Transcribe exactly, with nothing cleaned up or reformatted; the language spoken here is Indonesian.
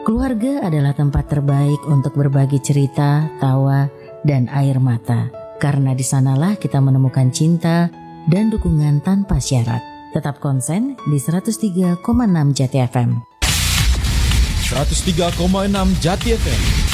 Keluarga adalah tempat terbaik untuk berbagi cerita, tawa, dan air mata. Karena di sanalah kita menemukan cinta dan dukungan tanpa syarat. Tetap konsen di seratus tiga koma enam Jati F M. seratus tiga koma enam Jati F M.